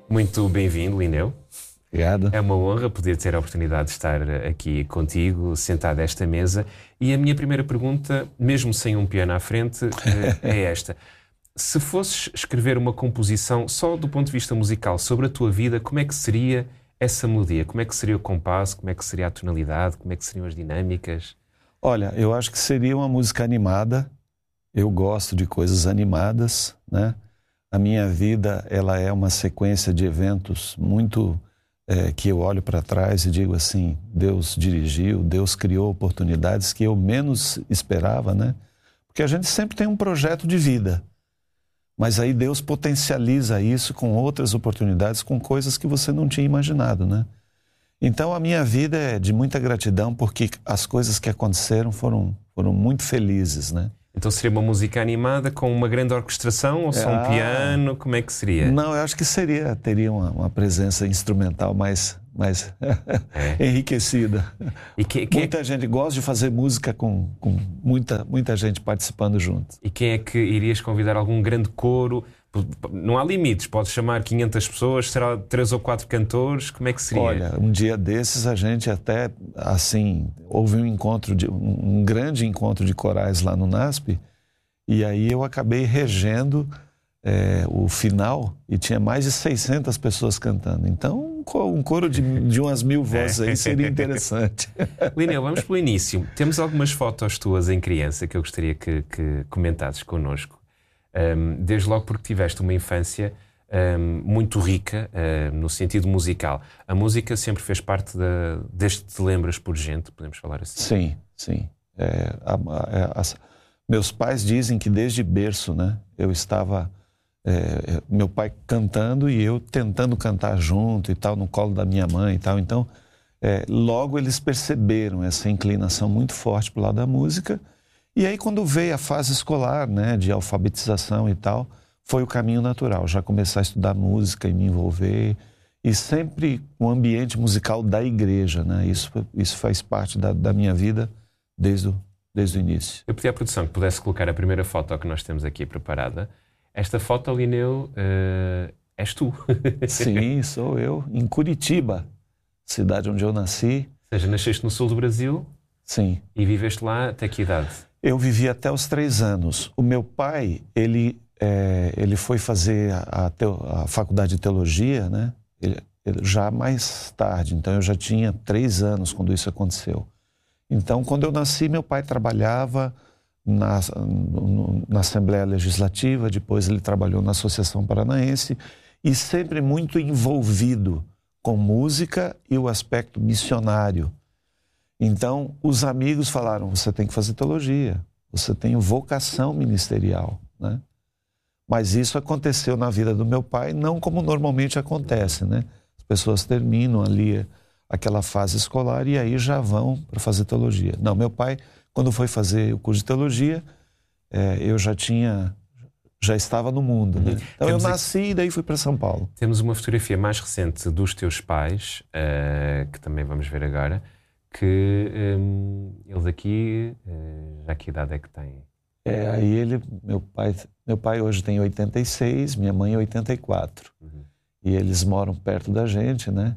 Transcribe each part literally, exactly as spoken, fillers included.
Muito bem-vindo, Linneu. Obrigado. É uma honra poder ter a oportunidade de estar aqui contigo, sentado a esta mesa. E a minha primeira pergunta, mesmo sem um piano à frente, é esta. Se fosses escrever uma composição só do ponto de vista musical sobre a tua vida, como é que seria essa melodia? Como é que seria o compasso? Como é que seria a tonalidade? Como é que seriam as dinâmicas? Olha, eu acho que seria uma música animada. Eu gosto de coisas animadas, né? A minha vida, ela é uma sequência de eventos muito... É, que eu olho para trás e digo assim, Deus dirigiu, Deus criou oportunidades que eu menos esperava, né? Porque a gente sempre tem um projeto de vida, mas aí Deus potencializa isso com outras oportunidades, com coisas que você não tinha imaginado, né? Então a minha vida é de muita gratidão porque as coisas que aconteceram foram, foram muito felizes, né? Então seria uma música animada com uma grande orquestração ou só um ah, piano? Como é que seria? Não, eu acho que seria, teria uma, uma presença instrumental mais, mais é. enriquecida. E que, que muita é... gente gosta de fazer música com, com muita, muita gente participando junto. E quem é que irias convidar? Algum grande coro? Não há limites, podes chamar quinhentas pessoas, será três ou quatro cantores, como é que seria? Olha, um dia desses a gente até, assim, houve um encontro, de, um grande encontro de corais lá no NASP, e aí eu acabei regendo é, o final e tinha mais de seiscentas pessoas cantando. Então, um coro de, de umas mil vozes aí seria interessante. Linneu, vamos pelo início. Temos algumas fotos tuas em criança que eu gostaria que, que comentasses connosco. Um, desde logo porque tiveste uma infância um, muito rica uh, no sentido musical. A música sempre fez parte da, desde que te lembras por gente, podemos falar assim? Sim, sim. É, a, a, a, meus pais dizem que desde berço, né, eu estava, é, meu pai cantando e eu tentando cantar junto e tal, no colo da minha mãe e tal. Então, é, logo eles perceberam essa inclinação muito forte para o lado da música. E aí, quando veio a fase escolar, né, de alfabetização e tal, foi o caminho natural, já começar a estudar música e me envolver, e sempre o ambiente musical da igreja, né, isso, isso faz parte da, da minha vida desde o, desde o início. Eu pedi à produção que pudesse colocar a primeira foto que nós temos aqui preparada. Esta foto, Linneu, uh, és tu. Sim, sou eu, em Curitiba, cidade onde eu nasci. Ou seja, nasceste no sul do Brasil? Sim. E viveste lá até que idade? Eu vivi até os três anos. O meu pai, ele, é, ele foi fazer a, a, teo, a faculdade de teologia, né? Ele, ele, já mais tarde, então eu já tinha três anos quando isso aconteceu. Então, quando eu nasci, meu pai trabalhava na, no, na Assembleia Legislativa, depois ele trabalhou na Associação Paranaense e sempre muito envolvido com música e o aspecto missionário. Então, os amigos falaram, você tem que fazer teologia, você tem vocação ministerial, né? Mas isso aconteceu na vida do meu pai, não como normalmente acontece, né? As pessoas terminam ali aquela fase escolar e aí já vão para fazer teologia. Não, meu pai, quando foi fazer o curso de teologia, é, eu já tinha, já estava no mundo, né? Então Temos eu nasci aqui... e daí fui para São Paulo. Temos uma fotografia mais recente dos teus pais, uh, que também vamos ver agora, que um, eles aqui, uh, já que idade é que têm? É, aí ele, meu pai, meu pai hoje tem oitenta e seis, minha mãe oitenta e quatro. Uhum. E eles moram perto da gente, né?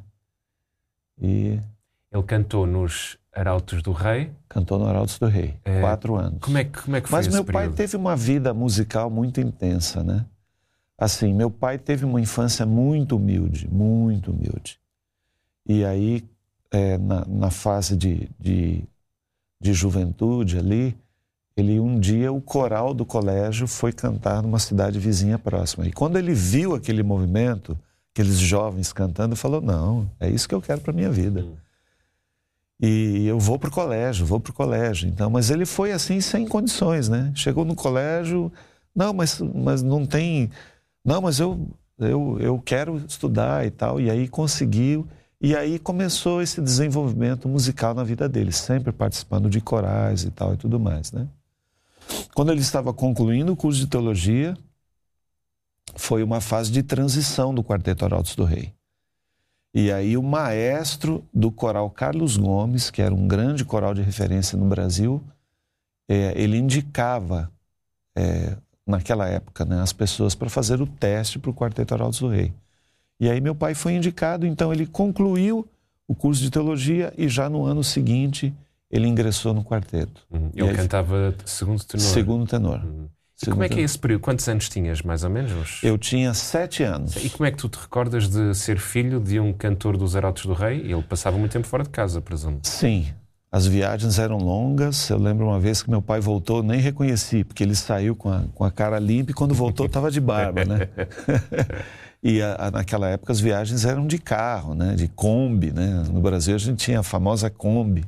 E... Ele cantou nos Arautos do Rei? Cantou no Arautos do Rei, é, quatro anos. Como é que, como é que foi Mas esse meu período? pai teve uma vida musical muito intensa, né? Assim, meu pai teve uma infância muito humilde, muito humilde. E aí... É, na, na fase de, de, de juventude ali, ele um dia, o coral do colégio foi cantar numa cidade vizinha próxima. E quando ele viu aquele movimento, aqueles jovens cantando, ele falou, não, é isso que eu quero para a minha vida. Hum. E eu vou para o colégio, vou para o colégio. Então, mas ele foi assim, sem condições, né? Chegou no colégio, não, mas, mas não tem... Não, mas eu, eu, eu quero estudar e tal. E aí conseguiu... E aí começou esse desenvolvimento musical na vida dele, sempre participando de corais e tal e tudo mais, né? Quando ele estava concluindo o curso de teologia, foi uma fase de transição do Quarteto Arautos do Rei. E aí o maestro do coral Carlos Gomes, que era um grande coral de referência no Brasil, é, ele indicava, é, naquela época, né, as pessoas para fazer o teste para o Quarteto Arautos do Rei. E aí meu pai foi indicado, então ele concluiu o curso de teologia e já no ano seguinte ele ingressou no quarteto. Uhum. Ele aí, cantava segundo tenor. Segundo tenor. Uhum. E segundo como é que é tenor. esse período? Quantos anos tinhas, mais ou menos? Eu tinha sete anos. E como é que tu te recordas de ser filho de um cantor dos Arautos do Rei? Ele passava muito tempo fora de casa, presumo. Sim. As viagens eram longas. Eu lembro uma vez que meu pai voltou, nem reconheci, porque ele saiu com a, com a cara limpa e quando voltou estava de barba, né? E a, a, naquela época as viagens eram de carro, né? De Kombi, né? No Brasil a gente tinha a famosa Kombi.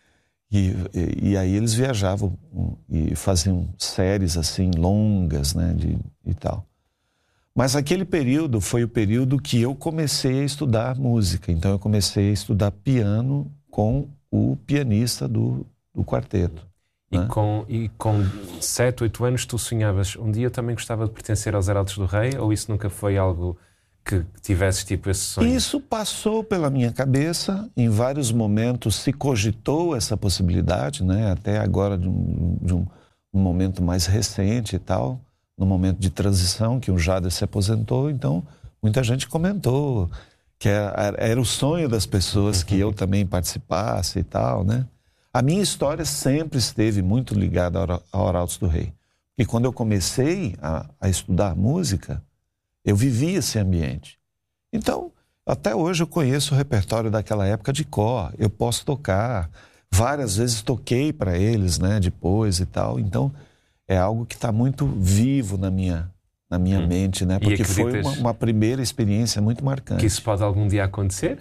E, e, e aí eles viajavam e faziam séries assim longas, né? De, e tal. Mas aquele período foi o período que eu comecei a estudar música. Então eu comecei a estudar piano com o pianista do, do quarteto. E, né? com, e com sete, oito anos tu sonhavas, um dia eu também gostava de pertencer aos Arautos do Rei, ou isso nunca foi algo que tivesses tipo esse sonho? Isso passou pela minha cabeça, em vários momentos se cogitou essa possibilidade, né? Até agora de, um, de um, um momento mais recente e tal, no momento de transição que o Jader se aposentou, então muita gente comentou que era, era o sonho das pessoas que eu também participasse e tal, né? A minha história sempre esteve muito ligada ao Arautos do Rei. E quando eu comecei a, a estudar música, eu vivi esse ambiente. Então, até hoje eu conheço o repertório daquela época de cor. Eu posso tocar. Várias vezes toquei para eles, né, depois e tal. Então, é algo que está muito vivo na minha, na minha hum. mente, né? Porque foi uma, uma primeira experiência muito marcante. Que isso pode algum dia acontecer?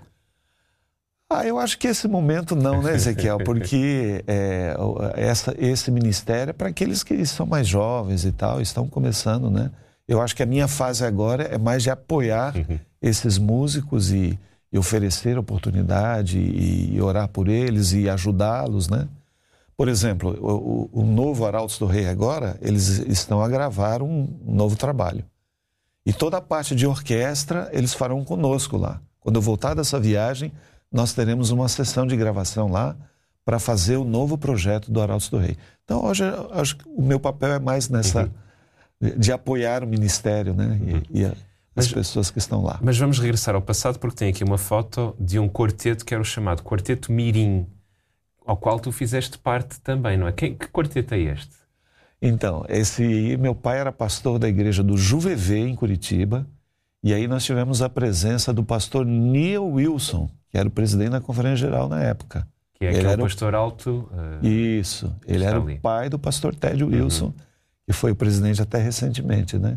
Ah, eu acho que esse momento não, né, Ezequiel? Porque é, essa, esse ministério é para aqueles que são mais jovens e tal, estão começando, né? Eu acho que a minha fase agora é mais de apoiar uhum. esses músicos e, e oferecer oportunidade e, e orar por eles e ajudá-los, né? Por exemplo, o, o novo Arautos do Rei agora, eles estão a gravar um novo trabalho. E toda a parte de orquestra eles farão conosco lá. Quando eu voltar dessa viagem, nós teremos uma sessão de gravação lá para fazer o novo projeto do Arautos do Rei. Então, hoje, acho que o meu papel é mais nessa... Uhum. de apoiar o ministério, né? Uhum. E, e a, as mas, pessoas que estão lá. Mas vamos regressar ao passado, porque tem aqui uma foto de um quarteto que era o chamado Quarteto Mirim, ao qual tu fizeste parte também, não é? Que, que quarteto é este? Então, esse meu pai era pastor da igreja do Juvevê, em Curitiba, e aí nós tivemos a presença do pastor Neil Wilson, que era o presidente da Conferência Geral na época. Que é ele aquele era pastor alto... Uh, Isso, ele era ali. O pai do pastor Ted Wilson, uhum. que foi o presidente até recentemente, né?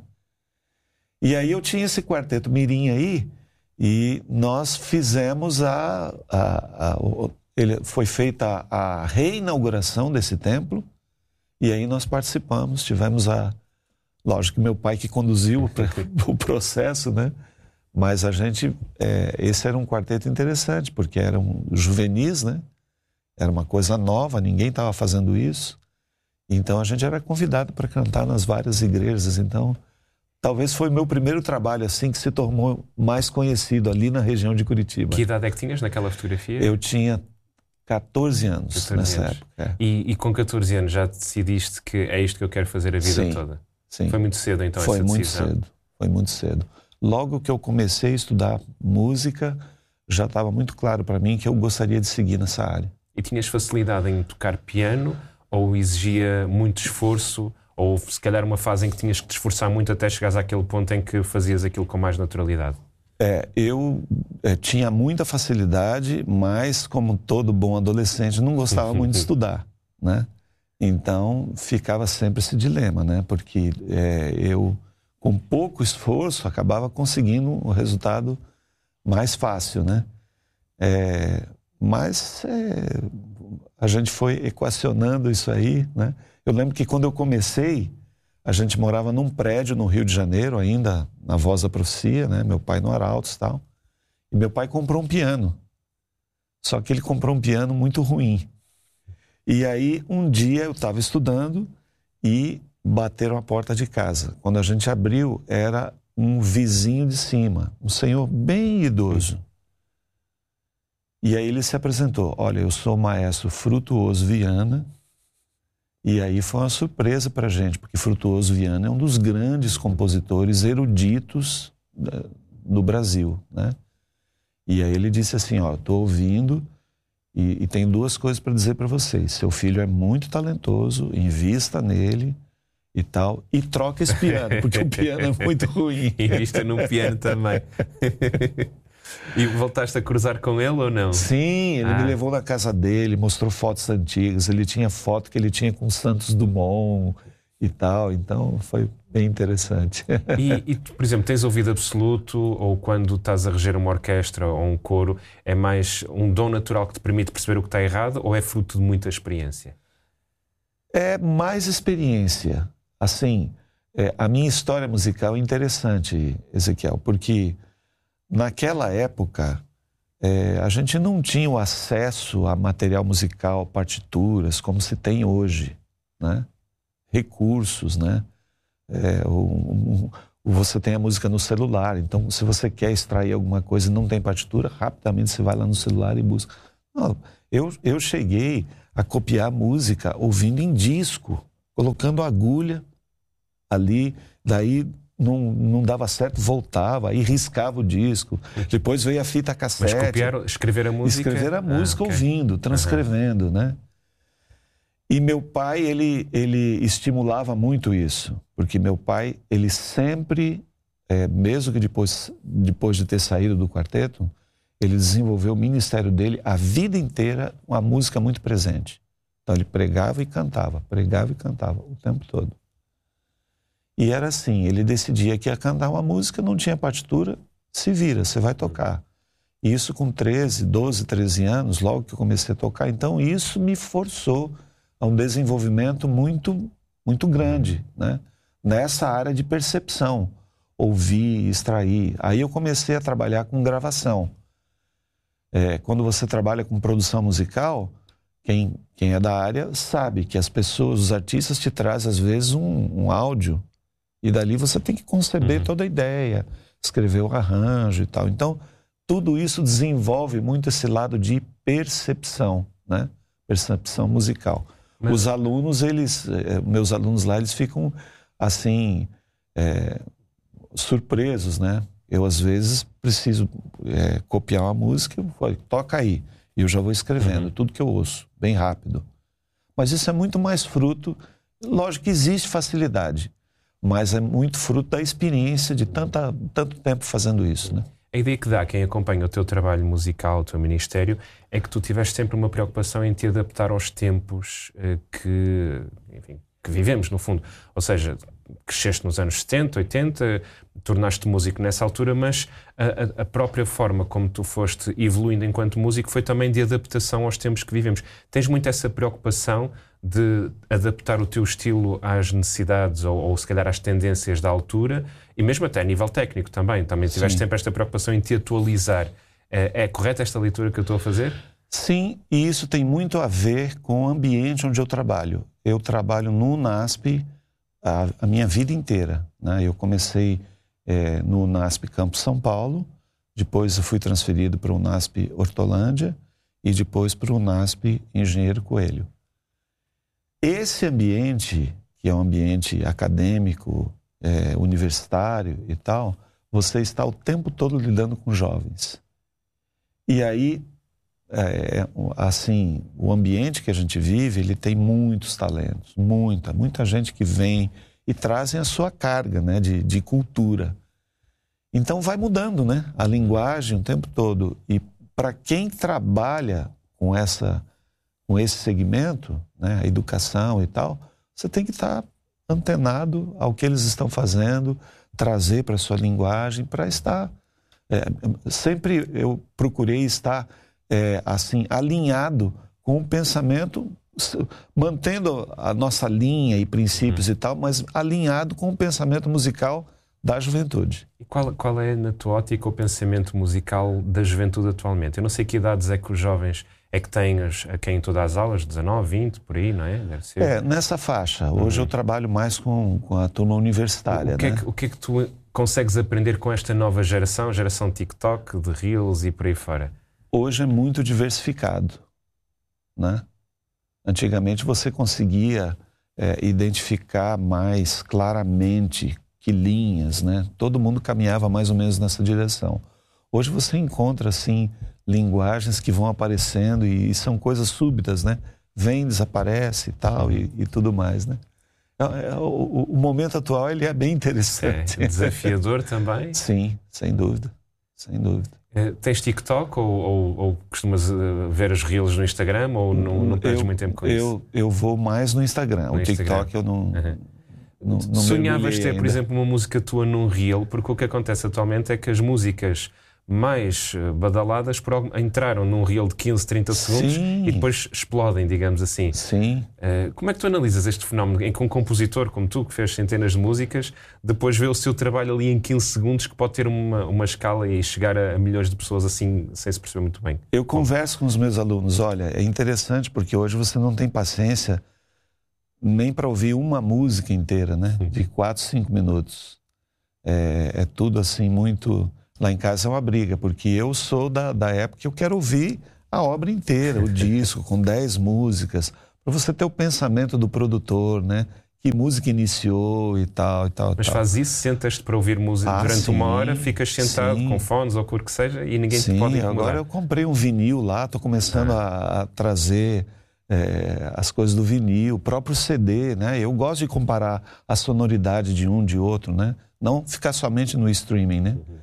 E aí eu tinha esse quarteto mirim aí, e nós fizemos a... a, a o, ele, foi feita a, a reinauguração desse templo, e aí nós participamos, tivemos a... Lógico que meu pai que conduziu o processo, né? Mas a gente... É, esse era um quarteto interessante, porque eram juvenis, né? Era uma coisa nova, ninguém estava fazendo isso. Então a gente era convidado para cantar nas várias igrejas. Então, talvez foi o meu primeiro trabalho assim que se tornou mais conhecido ali na região de Curitiba. Que idade é que tinhas naquela fotografia? Eu tinha catorze anos catorze nessa anos. época. É. E, e com catorze anos já decidiste que é isto que eu quero fazer a vida sim, toda? Sim. Foi muito cedo então foi essa muito decisão? Cedo, foi muito cedo. Logo que eu comecei a estudar música, já estava muito claro para mim que eu gostaria de seguir nessa área. E tinhas facilidade em tocar piano ou exigia muito esforço? Ou se calhar uma fase em que tinhas que te esforçar muito até chegares àquele ponto em que fazias aquilo com mais naturalidade? É, eu é, tinha muita facilidade, mas como todo bom adolescente, não gostava muito de estudar, né? Então, ficava sempre esse dilema, né? Porque é, eu, com pouco esforço, acabava conseguindo um resultado mais fácil, né? É, mas é, a gente foi equacionando isso aí, né? Eu lembro que quando eu comecei, a gente morava num prédio no Rio de Janeiro, ainda na Voz da Profecia, né? Meu pai no Arautos e tal. E meu pai comprou um piano. Só que ele comprou um piano muito ruim. E aí, um dia eu estava estudando e bateram a porta de casa. Quando a gente abriu, era um vizinho de cima, um senhor bem idoso. E aí ele se apresentou. Olha, eu sou o maestro Frutuoso Viana. E aí foi uma surpresa para a gente, porque Frutuoso Viana é um dos grandes compositores eruditos da, no Brasil, né? E aí ele disse assim, ó, estou ouvindo e, e tem duas coisas para dizer para vocês. Seu filho é muito talentoso, invista nele e tal, e troca esse piano, porque o piano é muito ruim. Invista num piano também. E voltaste a cruzar com ele ou não? Sim, ele ah. me levou na casa dele, mostrou fotos antigas, ele tinha foto que ele tinha com Santos Dumont e tal, então foi bem interessante. E, e tu, por exemplo, tens ouvido absoluto, ou quando estás a reger uma orquestra ou um coro, é mais um dom natural que te permite perceber o que está errado, ou é fruto de muita experiência? É mais experiência. Assim, é, a minha história musical é interessante, Ezequiel, porque naquela época é, a gente não tinha o acesso a material musical, partituras, como se tem hoje, né? Recursos, né? É, um, um, você tem a música no celular, então se você quer extrair alguma coisa e não tem partitura, rapidamente você vai lá no celular e busca. Não, eu, eu cheguei a copiar música ouvindo em disco, colocando agulha ali, daí não, não dava certo, voltava, aí riscava o disco, depois veio a fita cassete. Mas copiar, escrever a música? Escrever a música ah, okay. ouvindo, transcrevendo, uhum. né? E meu pai, ele, ele estimulava muito isso, porque meu pai, ele sempre, é, mesmo que depois, depois de ter saído do quarteto, ele desenvolveu o ministério dele a vida inteira, uma música muito presente. Então ele pregava e cantava, pregava e cantava o tempo todo. E era assim, ele decidia que ia cantar uma música, não tinha partitura, se vira, você vai tocar. E isso com treze, doze, treze anos, logo que eu comecei a tocar, então isso me forçou a um desenvolvimento muito, muito grande, né? Nessa área de percepção, ouvir, extrair. Aí eu comecei a trabalhar com gravação. É, quando você trabalha com produção musical, quem, quem é da área sabe que as pessoas, os artistas te trazem às vezes um, um áudio e dali você tem que conceber uhum. toda a ideia, escrever o arranjo e tal. Então, tudo isso desenvolve muito esse lado de percepção, né? Percepção musical. Mas... Os alunos, eles, meus alunos lá, eles ficam assim, é, surpresos, né? Eu, às vezes, preciso é, copiar uma música, eu falo, toca aí. E eu já vou escrevendo, uhum. tudo que eu ouço, bem rápido. Mas isso é muito mais fruto, lógico que existe facilidade, mas é muito fruto da experiência de tanta, tanto tempo fazendo isso, né? A ideia que dá quem acompanha o teu trabalho musical, o teu ministério, é que tu tiveste sempre uma preocupação em te adaptar aos tempos eh, que, enfim, que vivemos, no fundo. Ou seja, cresceste nos anos setenta, oitenta, tornaste músico nessa altura, mas a, a própria forma como tu foste evoluindo enquanto músico foi também de adaptação aos tempos que vivemos. Tens muito essa preocupação de adaptar o teu estilo às necessidades ou, ou se calhar às tendências da altura e mesmo até a nível técnico também. Também tiveste Sim. sempre esta preocupação em te atualizar. É, é correta esta leitura que eu estou a fazer? Sim, e isso tem muito a ver com o ambiente onde eu trabalho. Eu trabalho no UNASP a, a minha vida inteira, né? Eu comecei é, no UNASP Campus São Paulo, depois eu fui transferido para o UNASP Hortolândia e depois para o UNASP Engenheiro Coelho. Esse ambiente, que é um ambiente acadêmico, é, universitário e tal, você está o tempo todo lidando com jovens. E aí, é, assim, o ambiente que a gente vive, ele tem muitos talentos, muita, muita gente que vem e trazem a sua carga, né, de, de cultura. Então vai mudando, né, a linguagem o tempo todo. E para quem trabalha com essa... com esse segmento, né, a educação e tal, você tem que estar antenado ao que eles estão fazendo, trazer para a sua linguagem, para estar... É, sempre eu procurei estar, é, assim, alinhado com o pensamento, mantendo a nossa linha e princípios uhum. e tal, mas alinhado com o pensamento musical da juventude. E qual, qual é, na tua ótica, o pensamento musical da juventude atualmente? Eu não sei que idades é que os jovens... É que têm a quem todas as aulas, dezanove, vinte, por aí, não é? Deve ser. É, nessa faixa. Hoje uhum. eu trabalho mais com, com a turma universitária, o que, né? é que, o que é que tu consegues aprender com esta nova geração, geração TikTok, de Reels e por aí fora? Hoje é muito diversificado, né? Antigamente você conseguia é, identificar mais claramente Quilinhas, né? Todo mundo caminhava mais ou menos nessa direção. Hoje você encontra, assim, linguagens que vão aparecendo e, e são coisas súbitas, né? Vem, desaparece e tal, e, e tudo mais, né? É, é, o, o momento atual, ele é bem interessante. É, desafiador também? Sim, sem dúvida, sem dúvida. É, tens TikTok ou, ou, ou costumas uh, ver as reels no Instagram ou não, não perdes eu, muito tempo com eu, isso? Eu vou mais no Instagram, no o TikTok Instagram. eu não... Uhum. não, não Sonhavas ter, ainda. por exemplo, uma música tua num reel, porque o que acontece atualmente é que as músicas mais badaladas por algum, entraram num reel de quinze, trinta segundos Sim. e depois explodem, digamos assim. Sim. Uh, como é que tu analisas este fenómeno em que um compositor como tu, que fez centenas de músicas, depois vê o seu trabalho ali em quinze segundos que pode ter uma, uma escala e chegar a, a milhões de pessoas assim, sem se perceber muito bem? Eu converso com os meus alunos, olha, é interessante porque hoje você não tem paciência nem para ouvir uma música inteira, né? De quatro, cinco minutos. É, é tudo assim muito... Lá em casa é uma briga, porque eu sou da, da época que eu quero ouvir a obra inteira, o disco, com dez músicas, para você ter o pensamento do produtor, né? Que música iniciou e tal, e tal, Mas tal. faz isso, sentas-te para ouvir música ah, durante sim, uma hora, ficas sentado sim. com fones ou com o que seja e ninguém sim, te pode incomodar. Agora eu comprei um vinil lá, estou começando ah. a, a trazer é, as coisas do vinil, o próprio C D, né? Eu gosto de comparar a sonoridade de um, de outro, né? Não ficar somente no streaming, né? Uhum.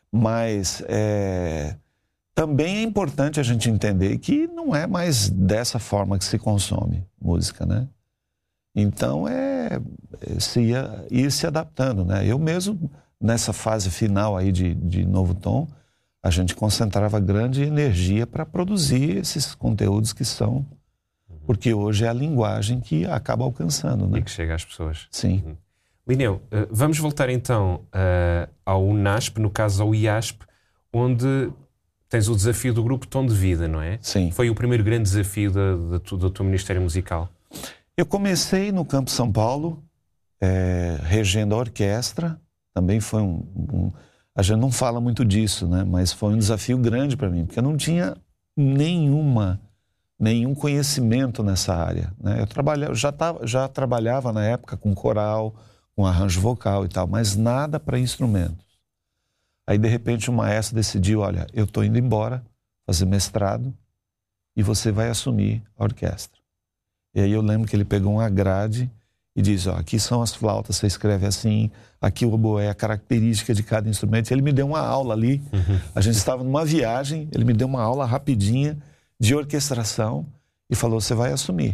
Mas é, também é importante a gente entender que não é mais dessa forma que se consome música, né? Então é se ia, ir se adaptando, né? Eu mesmo, nessa fase final aí de, de Novo Tom, a gente concentrava grande energia para produzir esses conteúdos que são... Porque hoje é a linguagem que acaba alcançando, né? E que chega às pessoas. Sim. Uhum. Linneu, vamos voltar então uh, ao UNASP, no caso ao I A S P, onde tens o desafio do grupo Tom de Vida, não é? Sim. Foi o primeiro grande desafio da, da tu, do teu Ministério Musical. Eu comecei no Campo São Paulo, é, regendo a orquestra. Também foi um, um... A gente não fala muito disso, né? Mas foi um desafio grande para mim, porque eu não tinha nenhuma... nenhum conhecimento nessa área, né? Eu trabalhava, já, tava, já trabalhava na época com coral, com arranjo vocal e tal, mas nada para instrumentos. Aí, de repente, o maestro decidiu, olha, eu estou indo embora fazer mestrado e você vai assumir a orquestra. E aí eu lembro que ele pegou uma grade e diz, ó, aqui são as flautas, você escreve assim, aqui o oboé, a característica de cada instrumento. E ele me deu uma aula ali, uhum. A gente estava numa viagem, ele me deu uma aula rapidinha de orquestração e falou, você vai assumir.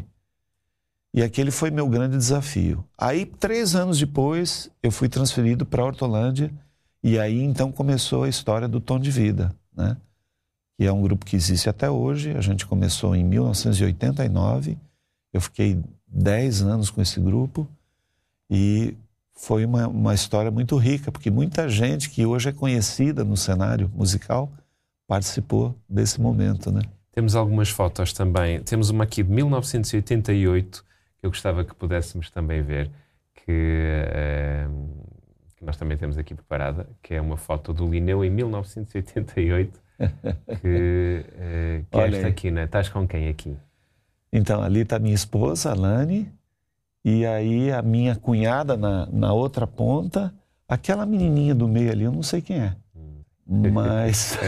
E aquele foi meu grande desafio. Aí, três anos depois, eu fui transferido para a Hortolândia e aí, então, começou a história do Tom de Vida, né? Que é um grupo que existe até hoje. A gente começou em mil novecentos e oitenta e nove. Eu fiquei dez anos com esse grupo e foi uma, uma história muito rica, porque muita gente que hoje é conhecida no cenário musical participou desse momento, né? Temos algumas fotos também. Temos uma aqui de mil novecentos e oitenta e oito, que eu gostava que pudéssemos também ver, que, uh, que nós também temos aqui preparada, que é uma foto do Linneu em mil novecentos e oitenta e oito, que, uh, que é esta aqui, né? Estás com quem aqui? Então, ali está minha esposa, Alane, e aí a minha cunhada na, na outra ponta, aquela menininha do meio ali, eu não sei quem é, hum. mas...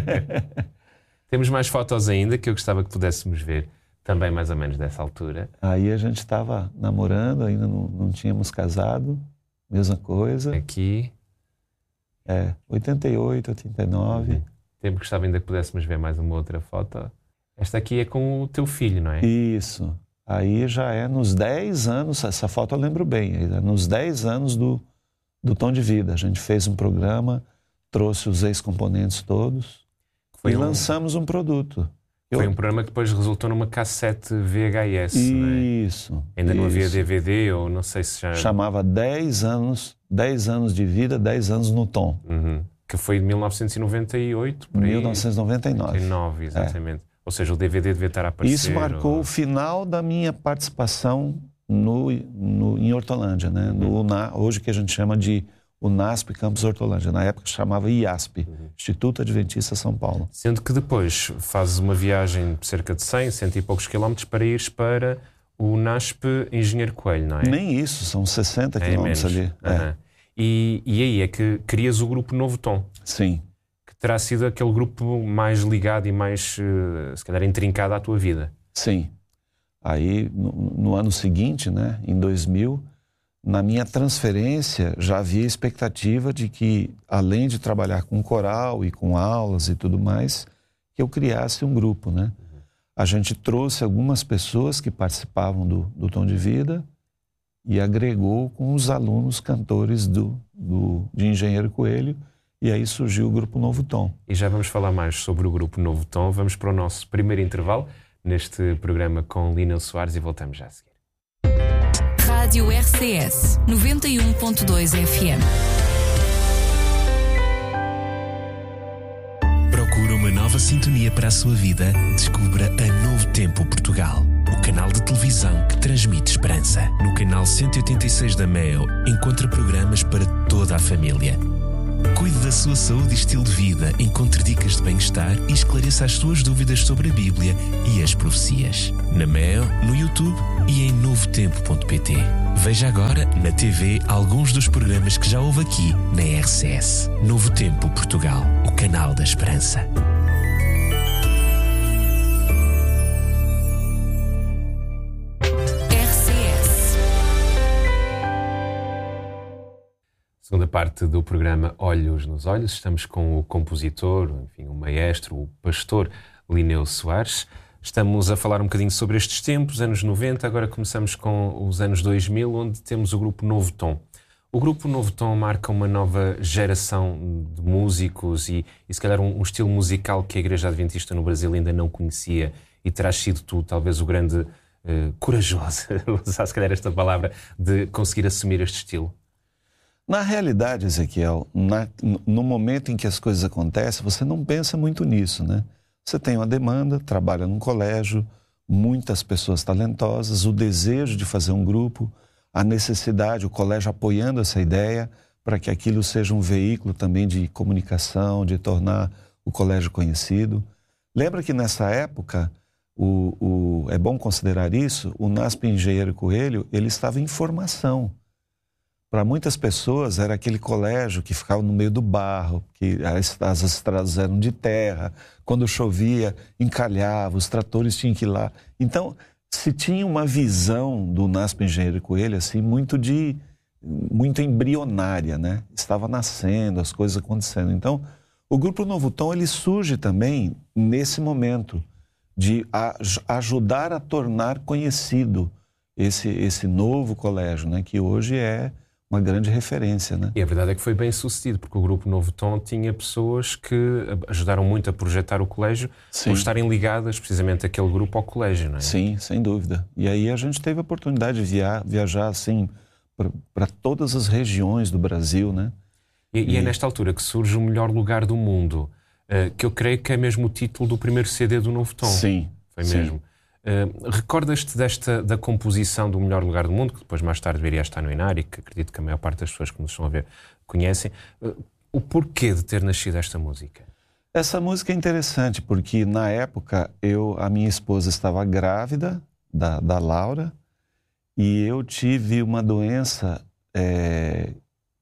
Temos mais fotos ainda que eu gostava que pudéssemos ver, também mais ou menos dessa altura. Aí a gente estava namorando, ainda não, não tínhamos casado, mesma coisa. Aqui. É, oitenta e oito, oitenta e nove. Uhum. Tempo, gostava ainda que pudéssemos ver mais uma outra foto. Esta aqui é com o teu filho, não é? Isso. Aí já é nos dez anos, essa foto eu lembro bem, é nos dez anos do, do Tom de Vida. A gente fez um programa, trouxe os ex-componentes todos. Foi e um... lançamos um produto. Foi Eu... um programa que depois resultou numa cassete V H S, isso, não é? Ainda isso. não havia D V D, ou não sei se já... Chamava dez anos, dez anos de vida, dez anos no Tom. Uhum. Que foi de mil novecentos e noventa e oito, por aí. mil novecentos e noventa e nove. noventa e nove, exatamente. É. Ou seja, o D V D devia estar a aparecer. Isso marcou ou... o final da minha participação no, no, em Hortolândia, né? Uhum. No, hoje que a gente chama de UNASP Campus Hortolândia. Na época chamava I A S P, uhum. Instituto Adventista São Paulo. Sendo que depois fazes uma viagem de cerca de cem, cento e poucos quilómetros para ires para o UNASP Engenheiro Coelho, não é? Nem isso, são sessenta quilómetros ali. Uhum. É. E, e aí é que crias o grupo Novo Tom. Sim. Que terá sido aquele grupo mais ligado e mais, se calhar, intrincado à tua vida. Sim. Aí, no, no ano seguinte, né, em dois mil, na minha transferência já havia expectativa de que, além de trabalhar com coral e com aulas e tudo mais, que eu criasse um grupo, né? Uhum. A gente trouxe algumas pessoas que participavam do, do Tom de Vida e agregou com os alunos cantores do, do, de Engenheiro Coelho, e aí surgiu o Grupo Novo Tom. E já vamos falar mais sobre o Grupo Novo Tom. Vamos para o nosso primeiro intervalo neste programa com Lineu Soares e voltamos já a seguir. Rádio R C S noventa e um ponto dois F M. Procura uma nova sintonia para a sua vida? Descubra a Novo Tempo Portugal, o canal de televisão que transmite esperança. No canal cento e oitenta e seis da Meo, encontra programas para toda a família. Cuide da sua saúde e estilo de vida, encontre dicas de bem-estar e esclareça as suas dúvidas sobre a Bíblia e as profecias. Na Meo, no YouTube e em novo tempo ponto pt. Veja agora na T V alguns dos programas que já houve aqui na R C S. Novo Tempo Portugal, o canal da esperança. Segunda parte do programa Olhos nos Olhos. Estamos com o compositor, enfim, o maestro, o pastor Lineu Soares. Estamos a falar um bocadinho sobre estes tempos, anos noventa. Agora começamos com os anos dois mil, onde temos o Grupo Novo Tom. O Grupo Novo Tom marca uma nova geração de músicos e, e se calhar, um, um estilo musical que a Igreja Adventista no Brasil ainda não conhecia, e terás sido tu, talvez, o grande uh, corajoso, vou usar se calhar esta palavra, de conseguir assumir este estilo. Na realidade, Ezequiel, na, no momento em que as coisas acontecem, você não pensa muito nisso, né? Você tem uma demanda, trabalha num colégio, muitas pessoas talentosas, o desejo de fazer um grupo, a necessidade, o colégio apoiando essa ideia para que aquilo seja um veículo também de comunicação, de tornar o colégio conhecido. Lembra que nessa época, o, o, é bom considerar isso, o NASP Engenheiro Coelho, ele estava em formação. Para muitas pessoas era aquele colégio que ficava no meio do barro, que as, as estradas eram de terra, quando chovia encalhava, os tratores tinham que ir lá. Então, se tinha uma visão do NASP Engenheiro Coelho assim, muito, de, muito embrionária, né? Estava nascendo, as coisas acontecendo. Então, o Grupo Novo Tom ele surge também nesse momento de a, ajudar a tornar conhecido esse, esse novo colégio, né? Que hoje é uma grande referência, né? E a verdade é que foi bem sucedido, porque o Grupo Novo Tom tinha pessoas que ajudaram muito a projetar o colégio, Sim. por estarem ligadas precisamente aquele grupo ao colégio, não é? Sim, sem dúvida. E aí a gente teve a oportunidade de via viajar assim para todas as regiões do Brasil, né? E, e... e é nesta altura que surge o Melhor Lugar do Mundo, uh, que eu creio que é mesmo o título do primeiro C D do Novo Tom. Sim. Foi Sim. mesmo. Uh, recordas-te desta, da composição do Melhor Lugar do Mundo, que depois mais tarde viria a estar no Inário, que acredito que a maior parte das pessoas que nos estão a ver conhecem. Uh, o porquê de ter nascido esta música? Essa música é interessante porque na época eu, a minha esposa estava grávida da, da Laura e eu tive uma doença, é,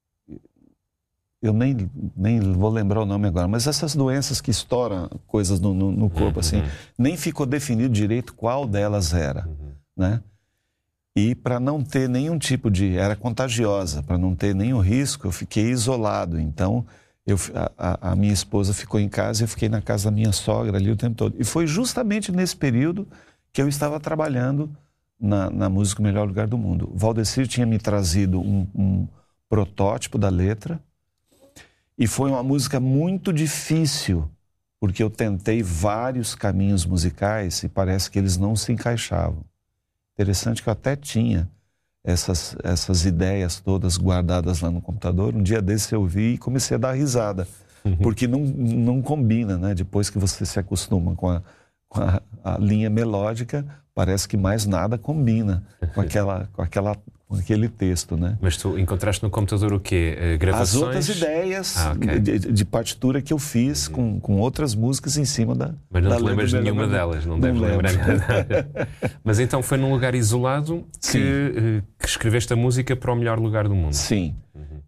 eu nem, nem vou lembrar o nome agora, mas essas doenças que estouram coisas no, no, no corpo, uhum. assim, nem ficou definido direito qual delas era, uhum. né? E para não ter nenhum tipo de... Era contagiosa, para não ter nenhum risco, eu fiquei isolado. Então, eu, a, a minha esposa ficou em casa e eu fiquei na casa da minha sogra ali o tempo todo. E foi justamente nesse período que eu estava trabalhando na, na música Melhor Lugar do Mundo. O Valdecir tinha me trazido um, um protótipo da letra, e foi uma música muito difícil, porque eu tentei vários caminhos musicais e parece que eles não se encaixavam. Interessante que eu até tinha essas, essas ideias todas guardadas lá no computador. Um dia desse eu vi e comecei a dar risada, porque não, não combina, né? Depois que você se acostuma com a, com a, a linha melódica, parece que mais nada combina com, aquela, com, aquela, com aquele texto, né? Mas tu encontraste no computador o quê? Uh, gravações? As outras ideias ah, okay. de, de partitura que eu fiz uhum. com, com outras músicas em cima da... Mas não da te lembras de nenhuma delas, não, não deves lembrar nada. Mas então foi num lugar isolado que, uh, que escreveste a música para o Melhor Lugar do Mundo. Sim. Uhum.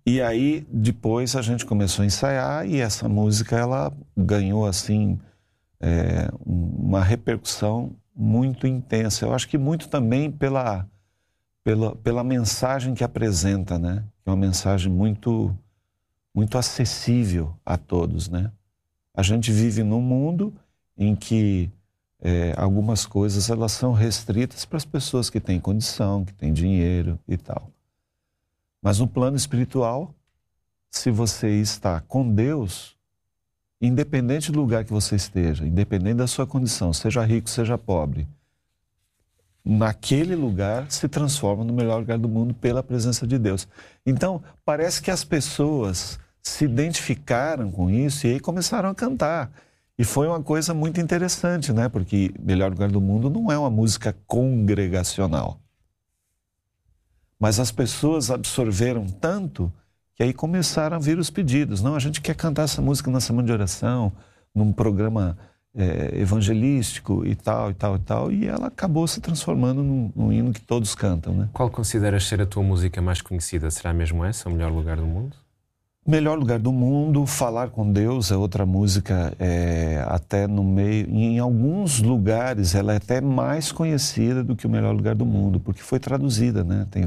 E aí, depois, a gente começou a ensaiar e essa música, ela ganhou, assim, é, uma repercussão muito intensa. Eu acho que muito também pela, pela, pela mensagem que apresenta, né? É uma mensagem muito, muito acessível a todos, né? A gente vive num mundo em que é, algumas coisas, elas são restritas para as pessoas que têm condição, que têm dinheiro e tal. Mas no plano espiritual, se você está com Deus, independente do lugar que você esteja, independente da sua condição, seja rico, seja pobre, naquele lugar se transforma no melhor lugar do mundo pela presença de Deus. Então, parece que as pessoas se identificaram com isso e aí começaram a cantar. E foi uma coisa muito interessante, né? Porque Melhor Lugar do Mundo não é uma música congregacional. Mas as pessoas absorveram tanto que aí começaram a vir os pedidos. Não, a gente quer cantar essa música na semana de oração, num programa é, evangelístico e tal, e tal, e tal. E ela acabou se transformando num, num hino que todos cantam, né? Qual consideras ser a tua música mais conhecida? Será mesmo essa, O Melhor Lugar do Mundo? Melhor Lugar do Mundo, Falar com Deus é outra música, é, até no meio, em alguns lugares ela é até mais conhecida do que O Melhor Lugar do Mundo, porque foi traduzida, né? Tem